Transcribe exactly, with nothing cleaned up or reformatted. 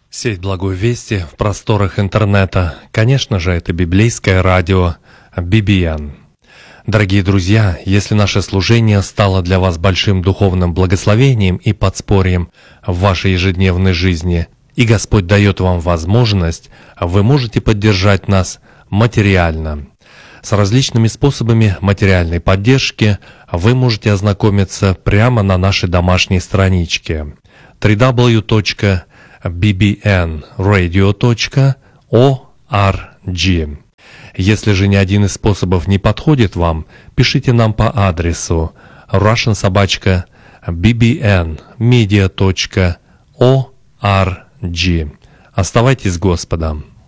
Сеть Благой Вести в просторах интернета, конечно же, это библейское радио би би эн. Дорогие друзья, если наше служение стало для вас большим духовным благословением и подспорьем в вашей ежедневной жизни, и Господь дает вам возможность, вы можете поддержать нас материально. С различными способами материальной поддержки вы можете ознакомиться прямо на нашей домашней страничке дабл ю дабл ю дабл ю точка би би эн радио точка орг. Если же ни один из способов не подходит вам, пишите нам по адресу russian собака би би эн медиа точка орг. Оставайтесь с Господом.